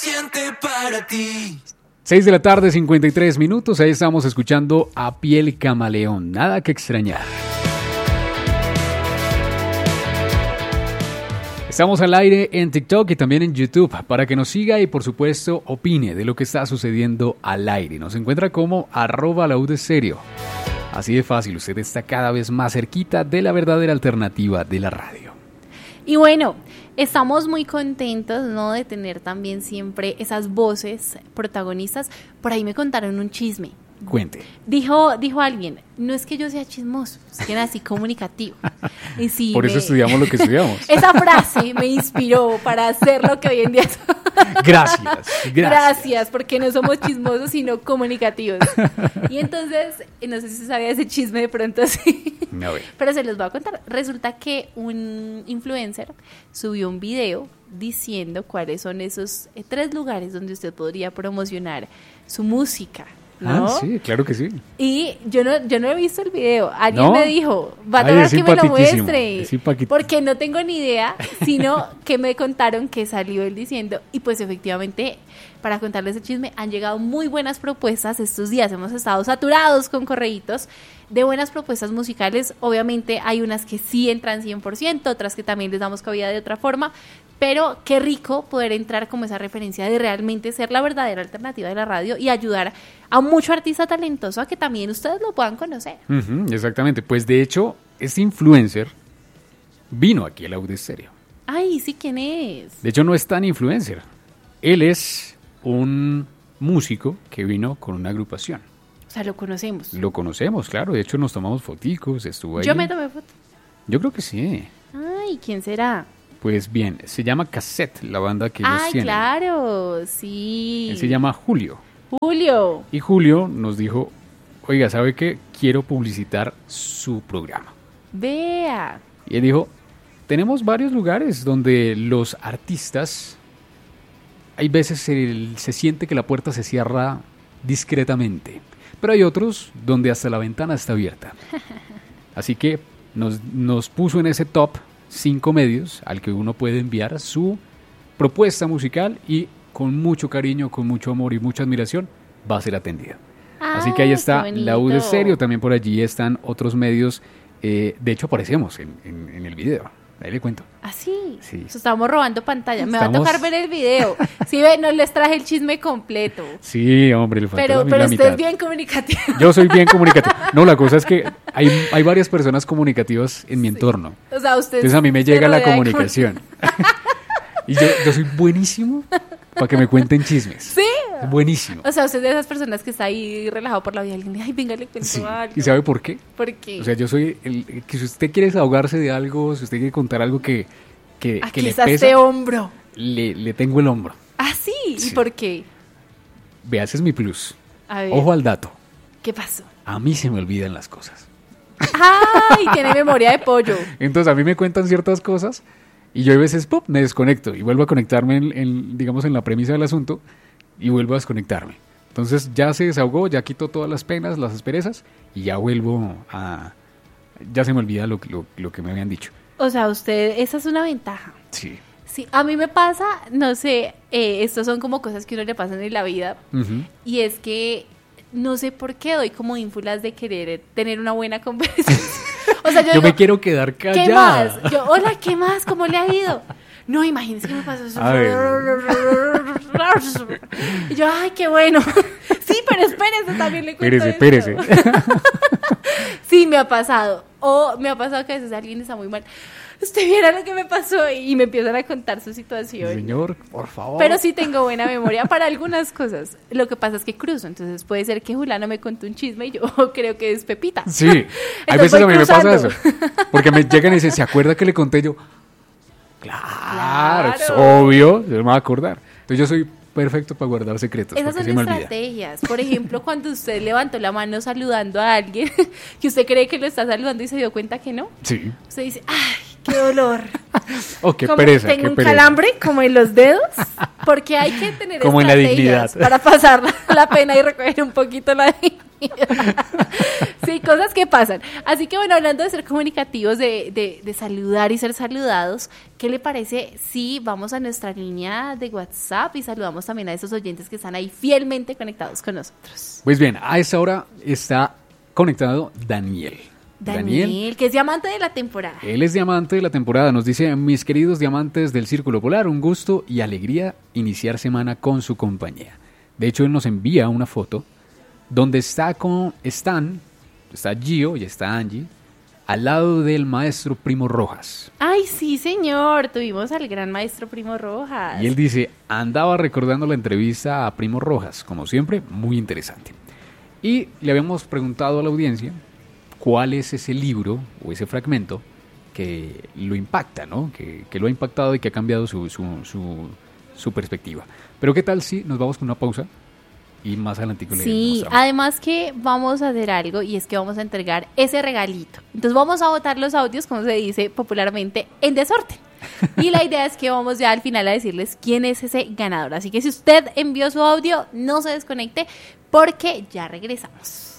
suficiente para ti. 6 de la tarde, 53 minutos. Ahí estamos escuchando A Piel Camaleón. Nada que extrañar. Estamos al aire en TikTok y también en YouTube para que nos siga y por supuesto opine de lo que está sucediendo al aire. Nos encuentra como @laudesterio. Así de fácil, usted está cada vez más cerquita de la verdadera alternativa de la radio. Y bueno, estamos muy contentos, ¿no?, de tener también siempre esas voces protagonistas. Por ahí me contaron un chisme. Cuente. Dijo alguien, no es que yo sea chismoso, es que nací comunicativo. Y sí, por eso estudiamos lo que estudiamos. Esa frase me inspiró para hacer lo que hoy en día soy. Gracias, porque no somos chismosos, sino comunicativos. Y entonces, no sé si se sabía ese chisme de pronto, sí. No, pero se los voy a contar. Resulta que un influencer subió un video diciendo cuáles son esos 3 lugares donde usted podría promocionar su música, ¿no? Ah, sí, claro que sí. Y yo no he visto el video. Alguien me dijo, va a tener que me lo muestre. Es porque no tengo ni idea, sino que me contaron que salió él diciendo. Y pues efectivamente, para contarles el chisme, han llegado muy buenas propuestas estos días. Hemos estado saturados con correitos de buenas propuestas musicales. Obviamente hay unas que sí entran 100%, otras que también les damos cabida de otra forma. Pero qué rico poder entrar como esa referencia de realmente ser la verdadera alternativa de la radio y ayudar a mucho artista talentoso a que también ustedes lo puedan conocer. Exactamente, pues de hecho, este influencer vino aquí al Audesterio. Ay, sí, ¿quién es? De hecho, no es tan influencer. Él es un músico que vino con una agrupación. O sea, lo conocemos. Lo conocemos, claro. De hecho, nos tomamos foticos, estuvo ahí. ¿Yo me tomé foto? Yo creo que sí. Ay, ¿quién será? Pues bien, se llama Cassette, la banda que ellos tienen. Ay, claro, sí. Él se llama Julio. Y Julio nos dijo, oiga, ¿sabe qué? Quiero publicitar su programa. Vea. Y él dijo, tenemos varios lugares donde los artistas, hay veces se siente que la puerta se cierra discretamente, pero hay otros donde hasta la ventana está abierta. Así que nos puso en ese top 5 medios al que uno puede enviar su propuesta musical y con mucho cariño, con mucho amor y mucha admiración va a ser atendido. Así que ahí está la Audesterio, también por allí están otros medios, de hecho aparecemos en el video, ahí le cuento. ¿Ah, sí? Sí. Estamos robando pantalla, me va a tocar ver el video. Sí, ve, no les traje el chisme completo. Sí, hombre, le faltó pero la usted mitad. es bien comunicativo. Yo soy bien comunicativo. No, la cosa es que hay varias personas comunicativas en mi entorno. O sea, entonces a mí me llega la comunicación. Y yo soy buenísimo para que me cuenten chismes. Sí. Buenísimo. O sea, usted es de esas personas que está ahí relajado por la vida y alguien le dice, ay, venga, le cuento algo. ¿Y sabe por qué? ¿Por qué? O sea, yo soy que si usted quiere desahogarse de algo, si usted quiere contar algo que le pesa, este hombro. Le tengo el hombro. ¿Ah, sí? ¿Y por qué? Vea, ese es mi plus. A ver. Ojo al dato. ¿Qué pasó? A mí se me olvidan las cosas. ¡Ay! Tiene memoria de pollo. Entonces a mí me cuentan ciertas cosas y yo a veces me desconecto y vuelvo a conectarme digamos en la premisa del asunto y vuelvo a desconectarme. Entonces ya se desahogó, ya quito todas las penas, las asperezas y ya vuelvo ya se me olvida lo que me habían dicho. O sea, esa es una ventaja. Sí. Sí, a mí me pasa, no sé, estos son como cosas que uno le pasan en la vida. Y es que no sé por qué doy como ínfulas de querer tener una buena conversación. O sea, yo digo, me quiero quedar callada. ¿Qué más? Hola, ¿qué más? ¿Cómo le ha ido? No, imagínese que me pasó eso. Y yo, ay, qué bueno. Sí, pero espérese, también le cuento Espérese. Sí, me ha pasado. O me ha pasado que a veces alguien está muy mal. Usted viera lo que me pasó y me empiezan a contar su situación. Señor, por favor. Pero sí tengo buena memoria para algunas cosas. Lo que pasa es que cruzo, entonces puede ser que Juliana me contó un chisme y yo creo que es Pepita. Sí, hay veces a mí me pasa eso. Porque me llegan y dicen, ¿se acuerda que le conté yo? Claro, es obvio, yo no me voy a acordar. Entonces yo soy perfecto para guardar secretos. Esas son estrategias. Por ejemplo, cuando usted levantó la mano saludando a alguien que usted cree que lo está saludando y se dio cuenta que no. Sí. Usted dice, ay, qué dolor. Oh, qué pereza. Tengo un calambre como en los dedos, porque hay que tener como estrategias en la dignidad para pasar la pena y recoger un poquito la dignidad. Sí, cosas que pasan. Así que bueno, hablando de ser comunicativos, de saludar y ser saludados, ¿qué le parece si vamos a nuestra línea de WhatsApp y saludamos también a esos oyentes que están ahí fielmente conectados con nosotros? Pues bien, a esa hora está conectado Daniel. Daniel, que es diamante de la temporada. Él es diamante de la temporada. Nos dice: mis queridos diamantes del Círculo Polar, un gusto y alegría iniciar semana con su compañía. De hecho, él nos envía una foto donde está Gio y está Angie al lado del maestro Primo Rojas. Ay, sí, señor, tuvimos al gran maestro Primo Rojas. Y él dice: andaba recordando la entrevista a Primo Rojas, como siempre, muy interesante. Y le habíamos preguntado a la audiencia cuál es ese libro o ese fragmento que lo impacta, ¿no? Que lo ha impactado y que ha cambiado su perspectiva. Pero ¿qué tal si nos vamos con una pausa y más adelante le Sí, mostramos? además que vamos a hacer algo y es que vamos a entregar ese regalito. Entonces vamos a botar los audios, como se dice popularmente, en desorden. Y la idea es que vamos ya al final a decirles quién es ese ganador. Así que si usted envió su audio, no se desconecte porque ya regresamos.